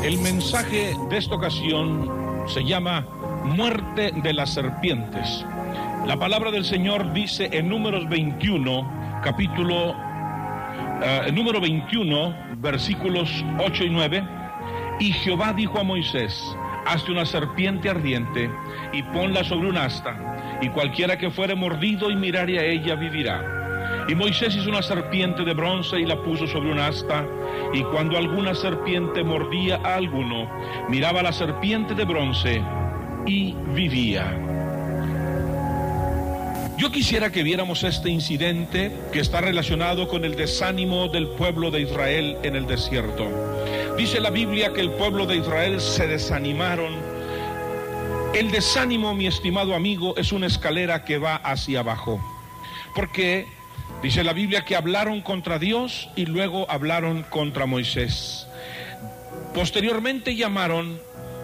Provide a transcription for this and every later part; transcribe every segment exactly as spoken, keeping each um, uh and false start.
El mensaje de esta ocasión se llama Muerte de las serpientes. La palabra del Señor dice en Números veintiuno, capítulo, uh, número veintiuno, versículos ocho y nueve. Y Jehová dijo a Moisés: hazte una serpiente ardiente y ponla sobre un asta, y cualquiera que fuere mordido y mirare a ella vivirá. Y Moisés hizo una serpiente de bronce y la puso sobre un asta, y cuando alguna serpiente mordía a alguno, miraba a la serpiente de bronce y vivía. Yo quisiera que viéramos este incidente que está relacionado con el desánimo del pueblo de Israel en el desierto. Dice la Biblia que el pueblo de Israel se desanimaron. El desánimo, mi estimado amigo, es una escalera que va hacia abajo. Porque dice la Biblia que hablaron contra Dios y luego hablaron contra Moisés. Posteriormente llamaron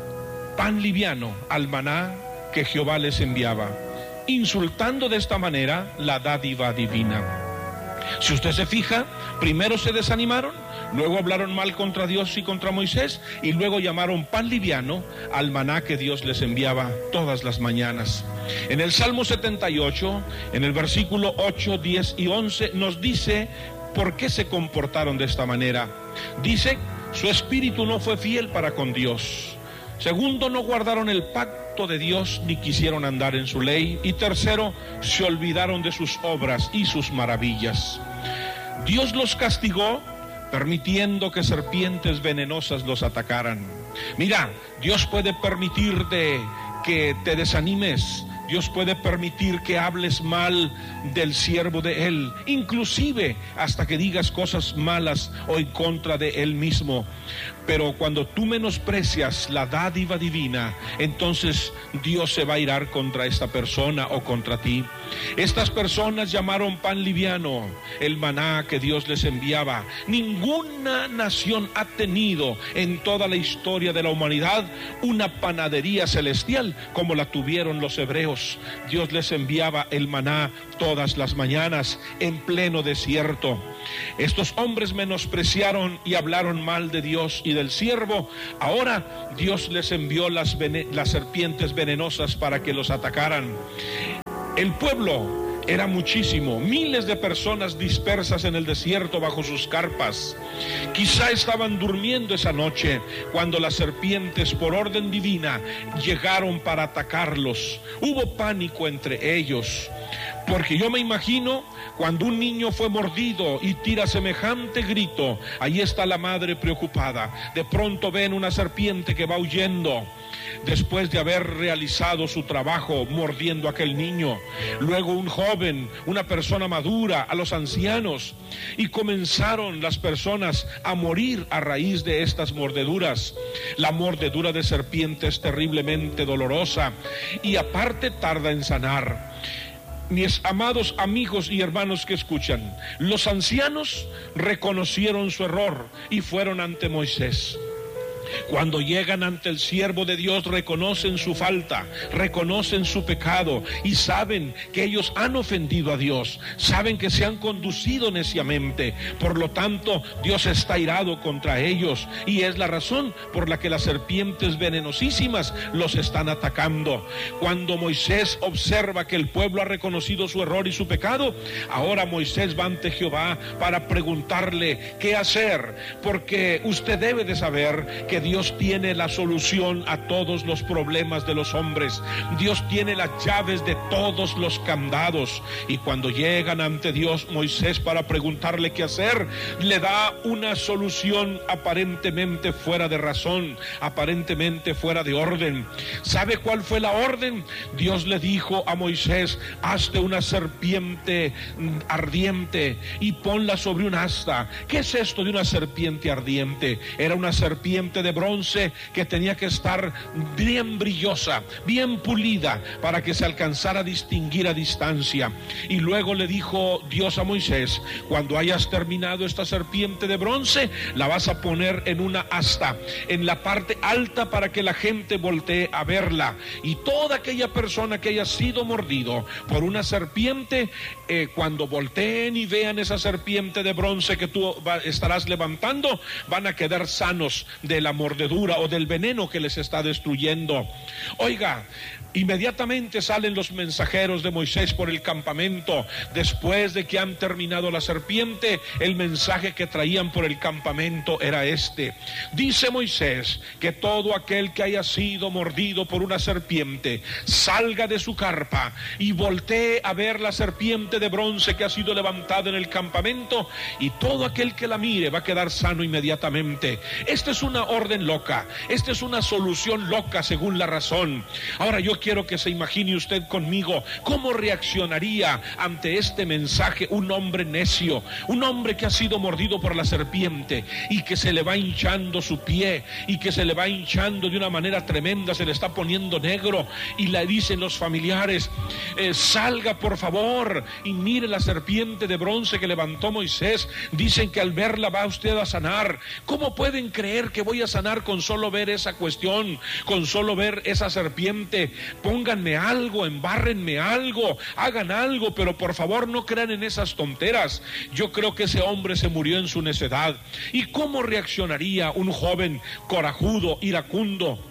pan liviano al maná que Jehová les enviaba, insultando de esta manera la dádiva divina. Si usted se fija, primero se desanimaron, luego hablaron mal contra Dios y contra Moisés, y luego llamaron pan liviano al maná que Dios les enviaba todas las mañanas. En el Salmo setenta y ocho, en el versículo ocho, diez y once, nos dice por qué se comportaron de esta manera. Dice: su espíritu no fue fiel para con Dios. Segundo, no guardaron el pacto de Dios ni quisieron andar en su ley. Y tercero, se olvidaron de sus obras y sus maravillas. Dios los castigó permitiendo que serpientes venenosas los atacaran. Mira, Dios puede permitirte que te desanimes. Dios puede permitir que hables mal del siervo de Él, inclusive hasta que digas cosas malas o en contra de Él mismo. Pero cuando tú menosprecias la dádiva divina, entonces Dios se va a irar contra esta persona o contra ti. Estas personas llamaron pan liviano el maná que Dios les enviaba. Ninguna nación ha tenido en toda la historia de la humanidad una panadería celestial como la tuvieron los hebreos. Dios les enviaba el maná todas las mañanas en pleno desierto. Estos hombres menospreciaron y hablaron mal de Dios y del siervo. Ahora Dios les envió las, vene- las serpientes venenosas para que los atacaran. El pueblo era muchísimo, miles de personas dispersas en el desierto bajo sus carpas. Quizá estaban durmiendo esa noche cuando las serpientes, por orden divina, llegaron para atacarlos. Hubo pánico entre ellos, porque yo me imagino cuando un niño fue mordido y tira semejante grito, ahí está la madre preocupada. De pronto ven una serpiente que va huyendo, después de haber realizado su trabajo mordiendo a aquel niño. Luego un joven, una persona madura, a los ancianos, y comenzaron las personas a morir a raíz de estas mordeduras. La mordedura de serpiente es terriblemente dolorosa y aparte tarda en sanar. Mis amados amigos y hermanos que escuchan, los ancianos reconocieron su error y fueron ante Moisés. Cuando llegan ante el siervo de Dios, reconocen su falta, reconocen su pecado y saben que ellos han ofendido a Dios, saben que se han conducido neciamente. Por lo tanto, Dios está irado contra ellos y es la razón por la que las serpientes venenosísimas los están atacando. Cuando Moisés observa que el pueblo ha reconocido su error y su pecado, ahora Moisés va ante Jehová para preguntarle qué hacer, porque usted debe de saber que Dios tiene la solución a todos los problemas de los hombres. Dios tiene las llaves de todos los candados. Y cuando llegan ante Dios, Moisés, para preguntarle qué hacer, le da una solución aparentemente fuera de razón, aparentemente fuera de orden. ¿Sabe cuál fue la orden? Dios le dijo a Moisés: hazte una serpiente ardiente y ponla sobre un asta. ¿Qué es esto de una serpiente ardiente? Era una serpiente de bronce que tenía que estar bien brillosa, bien pulida, para que se alcanzara a distinguir a distancia. Y luego le dijo Dios a Moisés: cuando hayas terminado esta serpiente de bronce, la vas a poner en una asta, en la parte alta, para que la gente voltee a verla. Y toda aquella persona que haya sido mordido por una serpiente, eh, cuando volteen y vean esa serpiente de bronce que tú va, estarás levantando, van a quedar sanos de la la mordedura o del veneno que les está destruyendo. Oiga, inmediatamente salen los mensajeros de Moisés por el campamento. Después de que han terminado la serpiente, el mensaje que traían por el campamento era este: dice Moisés que todo aquel que haya sido mordido por una serpiente salga de su carpa y voltee a ver la serpiente de bronce que ha sido levantada en el campamento, y todo aquel que la mire va a quedar sano inmediatamente. Esta es una orden loca, esta es una solución loca según la razón. Ahora yo quiero que se imagine usted conmigo cómo reaccionaría ante este mensaje un hombre necio, un hombre que ha sido mordido por la serpiente y que se le va hinchando su pie y que se le va hinchando de una manera tremenda, se le está poniendo negro, y le dicen los familiares: eh, salga por favor y mire la serpiente de bronce que levantó Moisés. Dicen que al verla va usted a sanar. ¿Cómo pueden creer que voy a sanar con solo ver esa cuestión, con solo ver esa serpiente? Pónganme algo, embárrenme algo, hagan algo, pero por favor no crean en esas tonteras. Yo creo que ese hombre se murió en su necedad. ¿Y cómo reaccionaría un joven corajudo, iracundo,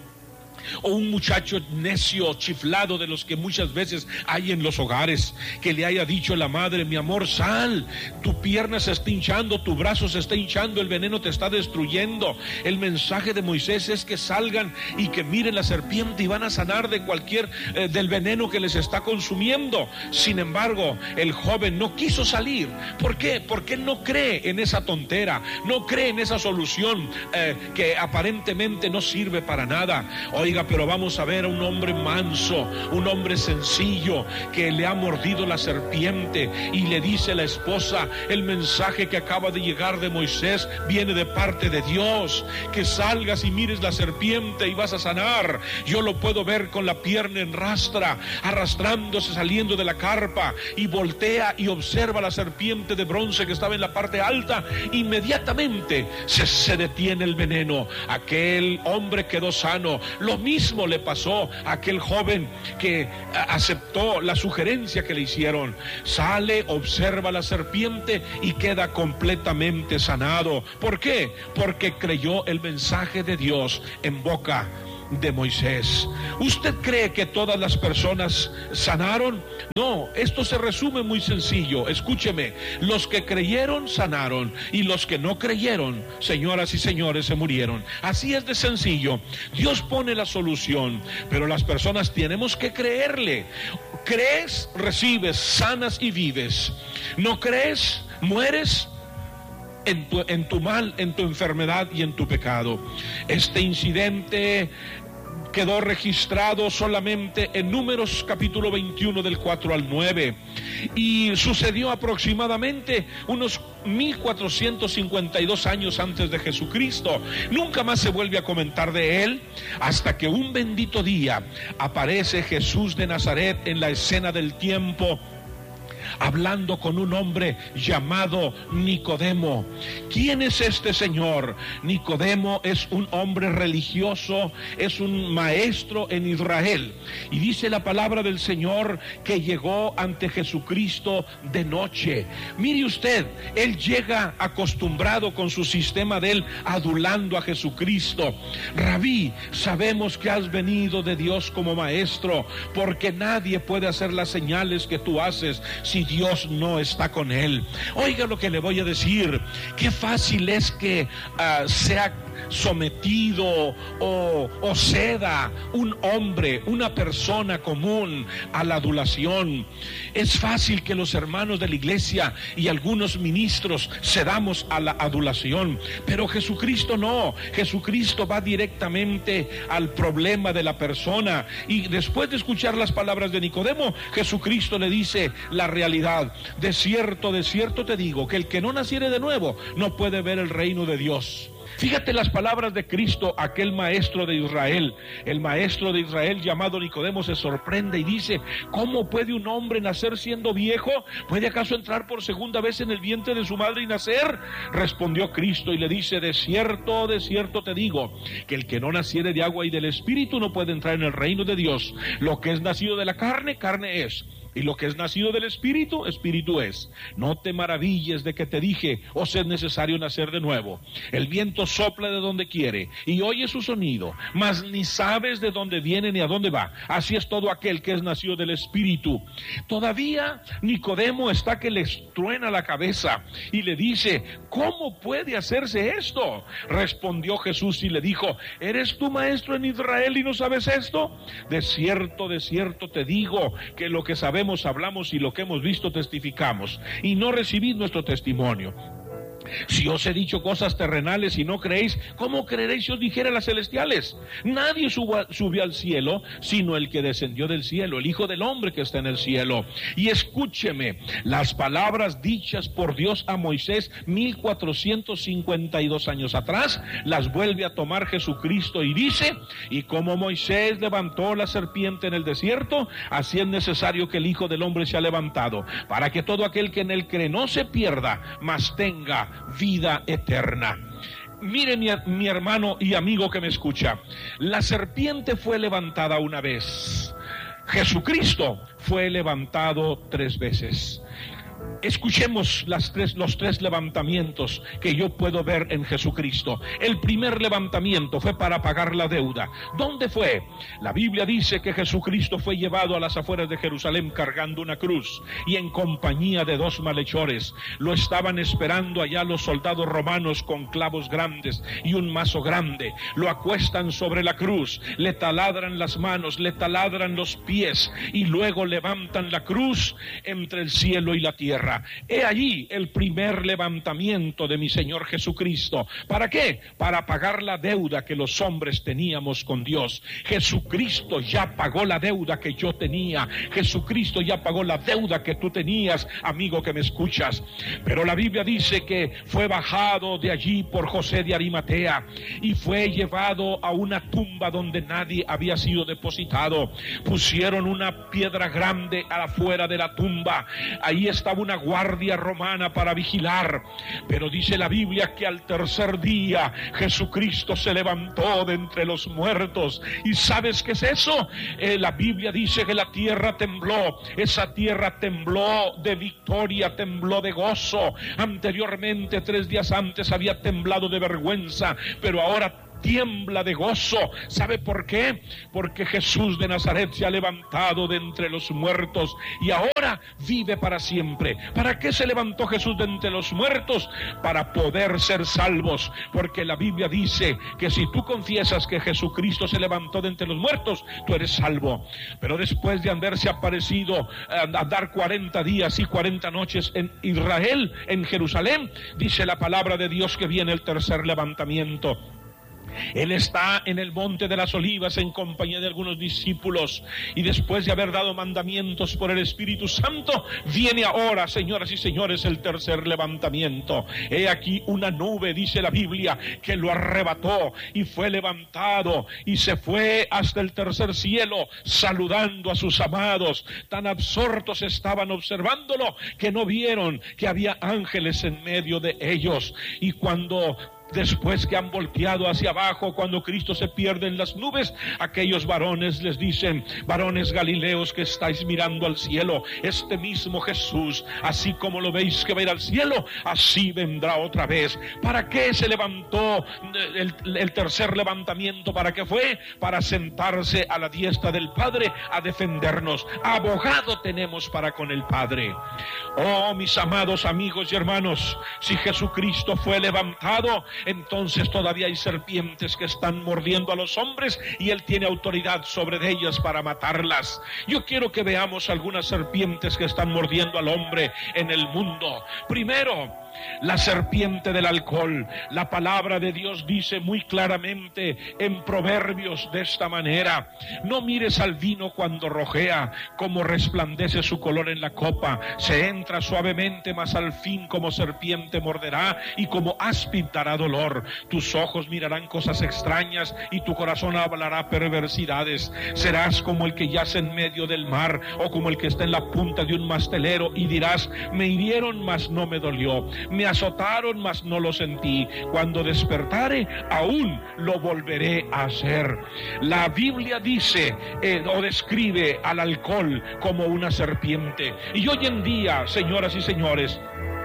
o un muchacho necio, chiflado, de los que muchas veces hay en los hogares, que le haya dicho la madre: mi amor, sal, tu pierna se está hinchando, tu brazo se está hinchando, el veneno te está destruyendo? El mensaje de Moisés es que salgan y que miren la serpiente y van a sanar de cualquier eh, del veneno que les está consumiendo. Sin embargo, el joven no quiso salir. ¿Por qué? Porque él no cree en esa tontera, no cree en esa solución eh, que aparentemente no sirve para nada. Hoy pero vamos a ver a un hombre manso, un hombre sencillo, que le ha mordido la serpiente, y le dice a la esposa: el mensaje que acaba de llegar de Moisés viene de parte de Dios, que salgas y mires la serpiente y vas a sanar. Yo lo puedo ver con la pierna en rastra, arrastrándose, saliendo de la carpa, y voltea y observa la serpiente de bronce que estaba en la parte alta. Inmediatamente se, se detiene el veneno, aquel hombre quedó sano. Lo mismo le pasó a aquel joven que aceptó la sugerencia que le hicieron. Sale, observa la serpiente y queda completamente sanado. ¿Por qué? Porque creyó el mensaje de Dios en boca de Moisés. ¿Usted cree que todas las personas sanaron? No, esto se resume muy sencillo. Escúcheme: los que creyeron sanaron, y los que no creyeron, señoras y señores, se murieron. Así es de sencillo. Dios pone la solución, pero las personas tenemos que creerle. ¿Crees? Recibes, sanas y vives. ¿No crees? Mueres En tu, en tu mal, en tu enfermedad y en tu pecado. Este incidente quedó registrado solamente en Números capítulo veintiuno del cuatro al nueve, y sucedió aproximadamente unos mil cuatrocientos cincuenta y dos años antes de Jesucristo. Nunca más se vuelve a comentar de él, hasta que un bendito día aparece Jesús de Nazaret en la escena del tiempo, hablando con un hombre llamado Nicodemo. ¿Quién es este señor? Nicodemo es un hombre religioso, es un maestro en Israel, y dice la palabra del Señor que llegó ante Jesucristo de noche. Mire usted, él llega acostumbrado con su sistema de él, adulando a Jesucristo. Rabí, sabemos que has venido de Dios como maestro, porque nadie puede hacer las señales que tú haces si Dios no está con él. Oiga lo que le voy a decir: qué fácil es que uh, sea sometido o, o ceda un hombre, una persona común a la adulación. Es fácil que los hermanos de la iglesia y algunos ministros cedamos a la adulación, pero Jesucristo no. Jesucristo va directamente al problema de la persona, y después de escuchar las palabras de Nicodemo, Jesucristo le dice la realidad: de cierto, de cierto te digo, que el que no naciere de nuevo no puede ver el reino de Dios. Fíjate las palabras de Cristo, aquel maestro de Israel. El maestro de Israel llamado Nicodemo se sorprende y dice: ¿cómo puede un hombre nacer siendo viejo? ¿Puede acaso entrar por segunda vez en el vientre de su madre y nacer? Respondió Cristo y le dice: de cierto, de cierto te digo, que el que no naciere de agua y del Espíritu no puede entrar en el reino de Dios. Lo que es nacido de la carne, carne es, Y lo que es nacido del Espíritu, Espíritu es. No te maravilles de que te dije, os es necesario nacer de nuevo. El viento sopla de donde quiere y oye su sonido, mas ni sabes de dónde viene ni a dónde va. Así es todo aquel que es nacido del Espíritu. Todavía Nicodemo está que le truena la cabeza y le dice, ¿cómo puede hacerse esto? Respondió Jesús y le dijo, ¿eres tú maestro en Israel y no sabes esto? De cierto, de cierto te digo que lo que sabemos hablamos y lo que hemos visto testificamos, y no recibid nuestro testimonio. Si os he dicho cosas terrenales y no creéis, ¿cómo creeréis si os dijera las celestiales? Nadie suba, subió al cielo, sino el que descendió del cielo, el Hijo del Hombre que está en el cielo. Y escúcheme, las palabras dichas por Dios a Moisés mil cuatrocientos cincuenta y dos años atrás, las vuelve a tomar Jesucristo y dice, y como Moisés levantó la serpiente en el desierto, así es necesario que el Hijo del Hombre sea levantado, para que todo aquel que en él cree no se pierda, mas tenga vida eterna. Mire mi, mi hermano y amigo que me escucha, la serpiente fue levantada una vez, Jesucristo fue levantado tres veces. Escuchemos las tres, los tres levantamientos que yo puedo ver en Jesucristo. El primer levantamiento fue para pagar la deuda. ¿Dónde fue? La Biblia dice que Jesucristo fue llevado a las afueras de Jerusalén cargando una cruz y en compañía de dos malhechores. Lo estaban esperando allá los soldados romanos con clavos grandes y un mazo grande. Lo acuestan sobre la cruz, le taladran las manos, le taladran los pies y luego levantan la cruz entre el cielo y la tierra. He allí el primer levantamiento de mi Señor Jesucristo. ¿Para qué? Para pagar la deuda que los hombres teníamos con Dios. Jesucristo ya pagó la deuda que yo tenía. Jesucristo ya pagó la deuda que tú tenías, amigo que me escuchas. Pero la Biblia dice que fue bajado de allí por José de Arimatea y fue llevado a una tumba donde nadie había sido depositado. Pusieron una piedra grande afuera de la tumba. Ahí estaba una guardia romana para vigilar, pero dice la Biblia que al tercer día Jesucristo se levantó de entre los muertos. ¿Y sabes qué es eso? Eh, la Biblia dice que la tierra tembló. Esa tierra tembló de victoria, tembló de gozo. Anteriormente, tres días antes, había temblado de vergüenza, pero ahora tiembla de gozo. ¿Sabe por qué? Porque Jesús de Nazaret se ha levantado de entre los muertos y ahora vive para siempre. ¿Para qué se levantó Jesús de entre los muertos? Para poder ser salvos, porque la Biblia dice que si tú confiesas que Jesucristo se levantó de entre los muertos, tú eres salvo. Pero después de haberse aparecido a dar cuarenta días y cuarenta noches en Israel, en Jerusalén, dice la palabra de Dios que viene el tercer levantamiento. Él está en el monte de las olivas en compañía de algunos discípulos y después de haber dado mandamientos por el Espíritu Santo, viene ahora, señoras y señores, el tercer levantamiento. He aquí una nube, dice la Biblia, que lo arrebató y fue levantado y se fue hasta el tercer cielo saludando a sus amados. Tan absortos estaban observándolo que no vieron que había ángeles en medio de ellos. Y cuando después que han volteado hacia abajo, cuando Cristo se pierde en las nubes, aquellos varones les dicen: varones galileos que estáis mirando al cielo, este mismo Jesús, así como lo veis que va a ir al cielo, así vendrá otra vez. ¿Para qué se levantó el, el tercer levantamiento? ¿Para qué fue? Para sentarse a la diestra del Padre a defendernos. Abogado tenemos para con el Padre. Oh, mis amados amigos y hermanos, si Jesucristo fue levantado, entonces todavía hay serpientes que están mordiendo a los hombres y Él tiene autoridad sobre ellas para matarlas. Yo quiero que veamos algunas serpientes que están mordiendo al hombre en el mundo. Primero, la serpiente del alcohol. La palabra de Dios dice muy claramente en Proverbios de esta manera: no mires al vino cuando rojea, como resplandece su color en la copa. Se entra suavemente, mas al fin como serpiente morderá y como áspid dará dolor. dolor. Tus ojos mirarán cosas extrañas y tu corazón hablará perversidades. Serás como el que yace en medio del mar, o como el que está en la punta de un mastelero, y dirás: me hirieron, mas no me dolió, me azotaron, mas no lo sentí. Cuando despertare, aún lo volveré a hacer. La Biblia dice eh, o describe al alcohol como una serpiente. Y hoy en día, señoras y señores,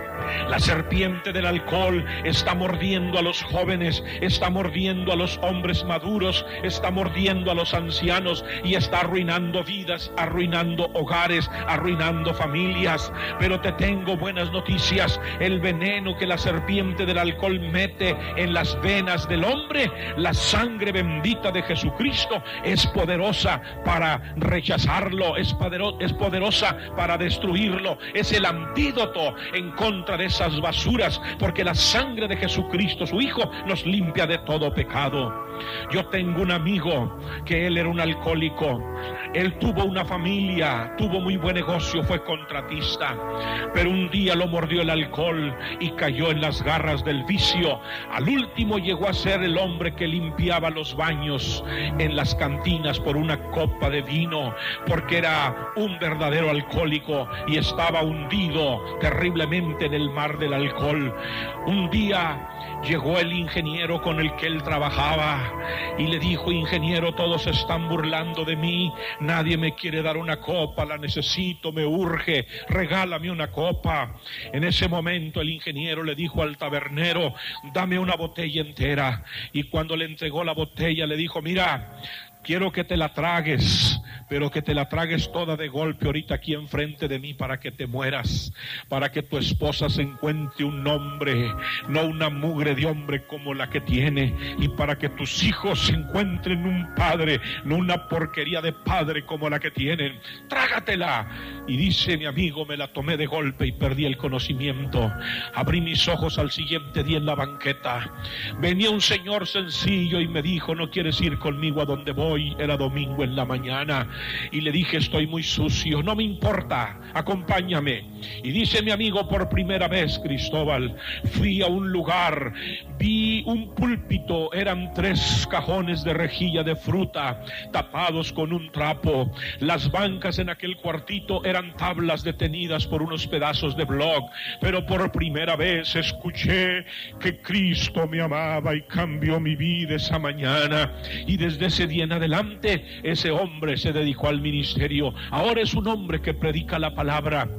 la serpiente del alcohol está mordiendo a los jóvenes, está mordiendo a los hombres maduros, está mordiendo a los ancianos y está arruinando vidas, arruinando hogares, arruinando familias. Pero te tengo buenas noticias: el veneno que la serpiente del alcohol mete en las venas del hombre, la sangre bendita de Jesucristo, es poderosa para rechazarlo, es, podero, es poderosa para destruirlo, es el antídoto en contra de esas basuras, porque la sangre de Jesucristo, su Hijo, nos limpia de todo pecado. Yo tengo un amigo que él era un alcohólico. Él tuvo una familia, tuvo muy buen negocio, fue contratista, pero un día lo mordió el alcohol y cayó en las garras del vicio. Al último llegó a ser el hombre que limpiaba los baños en las cantinas por una copa de vino, porque era un verdadero alcohólico y estaba hundido terriblemente en el mar del alcohol. Un día llegó el ingeniero con el que él trabajaba y le dijo: ingeniero, todos se están burlando de mí, nadie me quiere dar una copa, la necesito, me urge, regálame una copa. En ese momento el ingeniero le dijo al tabernero: dame una botella entera. Y cuando le entregó la botella le dijo: mira, quiero que te la tragues, pero que te la tragues toda de golpe ahorita aquí enfrente de mí, para que te mueras, para que tu esposa se encuentre un hombre, no una mugre de hombre como la que tiene, y para que tus hijos se encuentren un padre, no una porquería de padre como la que tienen. Trágatela. Y dice mi amigo: me la tomé de golpe y perdí el conocimiento. Abrí mis ojos al siguiente día en la banqueta. Venía un señor sencillo y me dijo: ¿no quieres ir conmigo a donde voy? Era domingo en la mañana. Y le dije: estoy muy sucio. No me importa, acompáñame. Y dice mi amigo: por primera vez, Cristóbal, fui a un lugar, vi un púlpito, eran tres cajones de rejilla de fruta tapados con un trapo. Las bancas en aquel cuartito eran tablas detenidas por unos pedazos de bloc. Pero por primera vez escuché que Cristo me amaba y cambió mi vida esa mañana. Y desde ese día en adelante ese hombre se dedicó al ministerio. Ahora es un hombre que predica la palabra.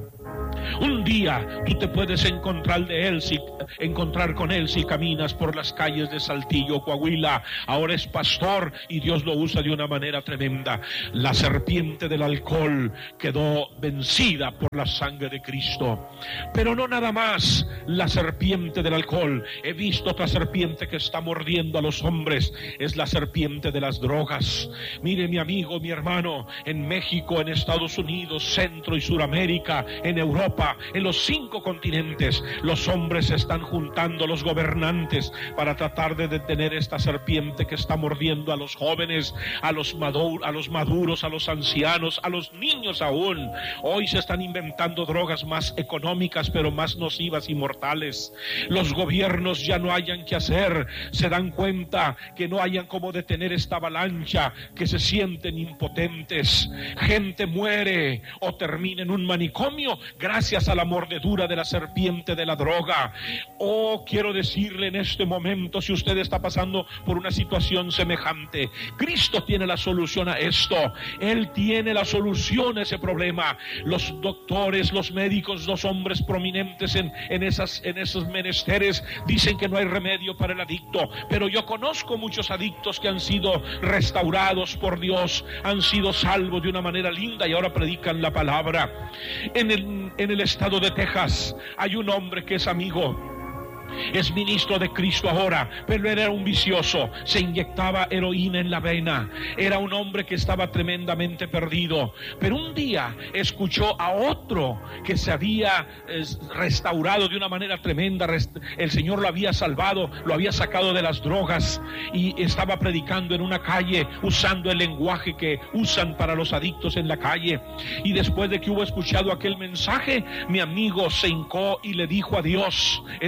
Un día tú te puedes encontrar de él, si, encontrar con él si caminas por las calles de Saltillo, Coahuila. Ahora es pastor y Dios lo usa de una manera tremenda. La serpiente del alcohol quedó vencida por la sangre de Cristo. Pero no nada más la serpiente del alcohol. He visto otra serpiente que está mordiendo a los hombres. Es la serpiente de las drogas. Mire, mi amigo, mi hermano, en México, en Estados Unidos, Centro y Suramérica, en Europa, en los cinco continentes, los hombres se están juntando, los gobernantes, para tratar de detener esta serpiente que está mordiendo a los jóvenes, a los, madur, a los maduros, a los ancianos, a los niños aún. Hoy se están inventando drogas más económicas, pero más nocivas y mortales. Los gobiernos ya no hayan qué hacer, se dan cuenta que no hayan cómo detener esta avalancha, que se sienten impotentes. Gente muere o termina en un manicomio gracias a la mordedura de la serpiente de la droga. Oh, quiero decirle en este momento, si usted está pasando por una situación semejante, Cristo tiene la solución a esto. Él tiene la solución a ese problema. Los doctores, los médicos, los hombres prominentes en, en, esas, en esos menesteres dicen que no hay remedio para el adicto, pero yo conozco muchos adictos que han sido restaurados por Dios, han sido salvos de una manera linda y ahora predican la palabra. En el, en el estado de Texas hay un hombre que es amigo, es ministro de Cristo ahora, pero era un vicioso, se inyectaba heroína en la vena, era un hombre que estaba tremendamente perdido. Pero un día escuchó a otro que se había eh, restaurado de una manera tremenda. El Señor lo había salvado, lo había sacado de las drogas y estaba predicando en una calle usando el lenguaje que usan para los adictos en la calle. Y después de que hubo escuchado aquel mensaje, mi amigo se hincó y le dijo a Dios estas palabras: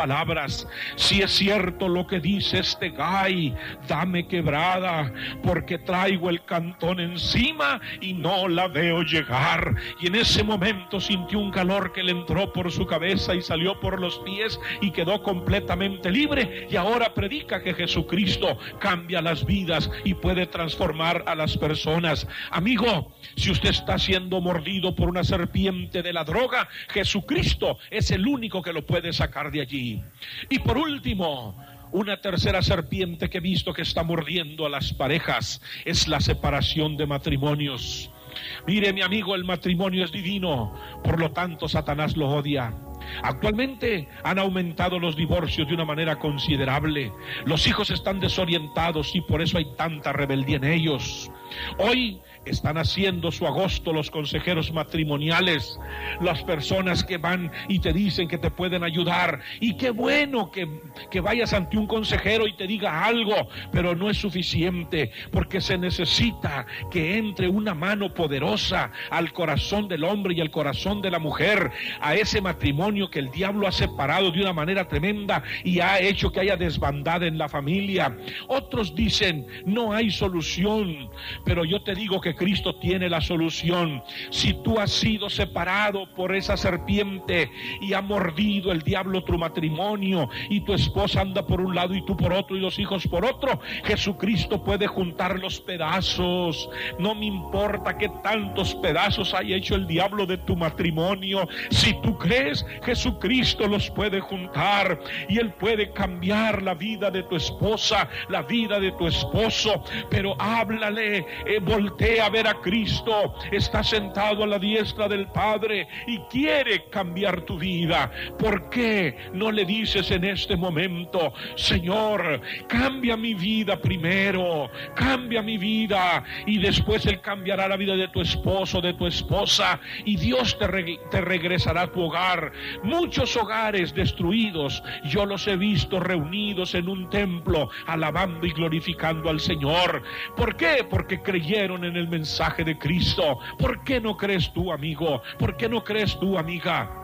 palabras: si es cierto lo que dice este gay, dame quebrada, porque traigo el cantón encima y no la veo llegar. Y en ese momento sintió un calor que le entró por su cabeza y salió por los pies y quedó completamente libre, y ahora predica que Jesucristo cambia las vidas y puede transformar a las personas. Amigo, si usted está siendo mordido por una serpiente de la droga, Jesucristo es el único que lo puede sacar de allí. Y por último, una tercera serpiente que he visto que está mordiendo a las parejas es la separación de matrimonios. Mire, mi amigo, el matrimonio es divino, por lo tanto Satanás lo odia. Actualmente han aumentado los divorcios de una manera considerable. Los hijos están desorientados y por eso hay tanta rebeldía en ellos. Hoy están haciendo su agosto los consejeros matrimoniales, las personas que van y te dicen que te pueden ayudar. Y qué bueno que, que vayas ante un consejero y te diga algo, pero no es suficiente, porque se necesita que entre una mano poderosa al corazón del hombre y al corazón de la mujer, a ese matrimonio que el diablo ha separado de una manera tremenda y ha hecho que haya desbandada en la familia. Otros dicen, no hay solución, pero yo te digo que Cristo tiene la solución. Si tú has sido separado por esa serpiente y ha mordido el diablo tu matrimonio, y tu esposa anda por un lado y tú por otro y los hijos por otro, Jesucristo puede juntar los pedazos. No me importa que tantos pedazos haya hecho el diablo de tu matrimonio. Si tú crees, Jesucristo los puede juntar y Él puede cambiar la vida de tu esposa, la vida de tu esposo. Pero háblale, eh, voltea a ver a Cristo. Está sentado a la diestra del Padre y quiere cambiar tu vida. ¿Por qué no le dices en este momento, Señor, cambia mi vida primero, cambia mi vida, y después Él cambiará la vida de tu esposo, de tu esposa, y Dios te, re- te regresará a tu hogar? Muchos hogares destruidos, yo los he visto reunidos en un templo, alabando y glorificando al Señor. ¿Por qué? Porque creyeron en el mensaje de Cristo. ¿Por qué no crees tú, amigo? ¿Por qué no crees tú, amiga?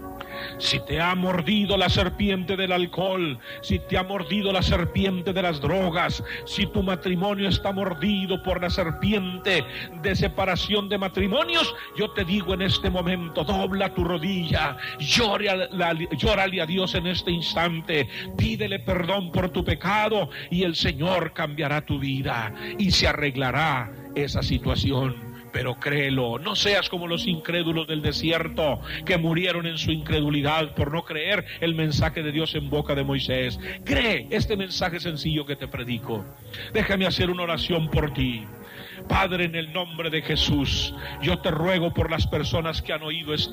Si te ha mordido la serpiente del alcohol, si te ha mordido la serpiente de las drogas, si tu matrimonio está mordido por la serpiente de separación de matrimonios, yo te digo en este momento, dobla tu rodilla, llórale, llórale a Dios en este instante, pídele perdón por tu pecado y el Señor cambiará tu vida y se arreglará esa situación. Pero créelo, no seas como los incrédulos del desierto que murieron en su incredulidad por no creer el mensaje de Dios en boca de Moisés. Cree este mensaje sencillo que te predico. Déjame hacer una oración por ti. Padre, en el nombre de Jesús, yo te ruego por las personas que han oído este